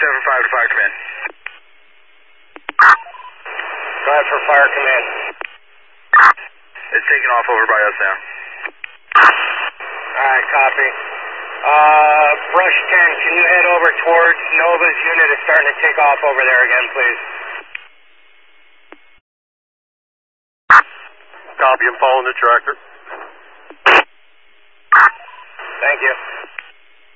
275 to fire command. Go ahead for fire command. It's taking off over by us now. Alright, copy. Brush 10, can you head over towards Nova's unit? Is starting to take off over there again, please. Copy, I'm following the tractor. Thank you.